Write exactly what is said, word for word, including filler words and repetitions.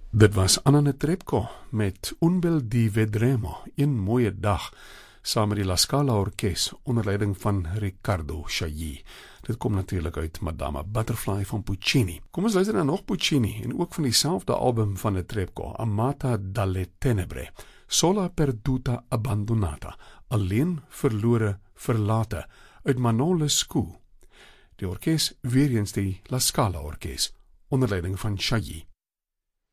Dit was Anna Netrebko met Un bel di vedremo, een mooie dag, saam met die La Scala Orkes onder leiding van Riccardo Chailly. Dit kom natuurlijk uit Madama Butterfly van Puccini. Kom ons luister na nog Puccini en ook van diezelfde album van Netrebko, Amata dalle Tenebre, Sola perduta abbandonata, alleen verlore verlate, uit Manon Lescaut. Die orkes weer eens die La Scala Orkes onder leiding van Chailly.